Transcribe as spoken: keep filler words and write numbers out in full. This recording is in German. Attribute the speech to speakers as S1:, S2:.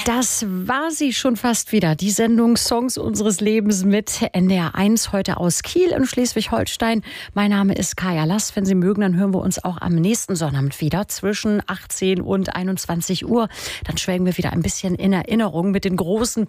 S1: Das war sie schon fast wieder, die Sendung Songs unseres Lebens mit N D R eins, heute aus Kiel in Schleswig-Holstein. Mein Name ist Kaya Lass. Wenn Sie mögen, dann hören wir uns auch am nächsten Sonnabend wieder zwischen achtzehn und einundzwanzig Uhr. Dann schwelgen wir wieder ein bisschen in Erinnerung mit den großen